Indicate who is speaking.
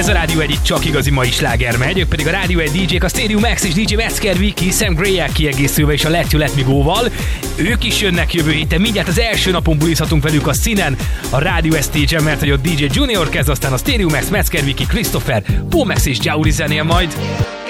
Speaker 1: a Rádió 1, itt csak igazi mai sláger megy, ők pedig a Rádió 1 DJ-k, a Stadium Max és DJ Metzger Viki, Sam Gray-el kiegészülve és a Let You Let Me Go-val. Ők is jönnek jövő héten, mindjárt az első napon bulizhatunk velük a színen, a Rádió Stage-en, mert hogy ott DJ Junior kezd, aztán a Stadium Max, Metzger Viki, Christopher, Paul Max és Jauri zenél majd.